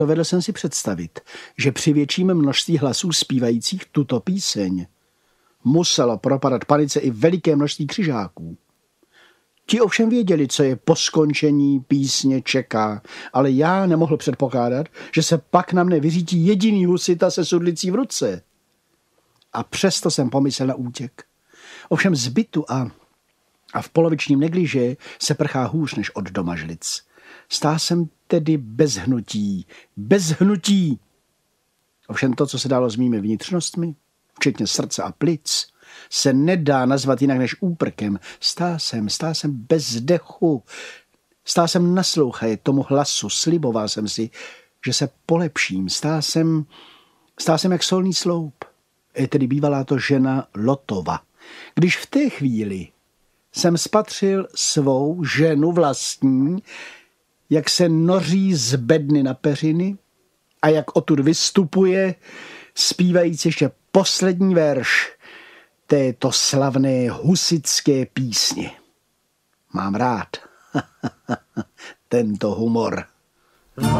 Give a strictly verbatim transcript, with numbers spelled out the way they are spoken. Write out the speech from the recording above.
Dovedl jsem si představit, že při větším množství hlasů zpívajících tuto píseň muselo propadat panice i veliké množství křižáků. Ti ovšem věděli, co je po skončení písně čeká, ale já nemohl předpokládat, že se pak na mne vyřítí jediný husita se sudlicí v ruce. A přesto jsem pomyslel na útěk. Ovšem z bytu a, a v polovičním negliže se prchá hůř než od domažlic. Stál jsem tedy bez hnutí, bez hnutí. Ovšem to, co se dalo s mými vnitřnostmi, včetně srdce a plic, se nedá nazvat jinak než úprkem. Stál jsem, stál jsem bez dechu. Stál jsem naslouchaje tomu hlasu, sliboval jsem si, že se polepším. Stál jsem, stál jsem jak solný sloup. Je tedy bývalá to žena Lotova. Když v té chvíli jsem spatřil svou ženu vlastní, jak se noří z bedny na peřiny a jak odtud vystupuje, zpívajíc ještě poslední verš této slavné husitské písně. Mám rád tento humor.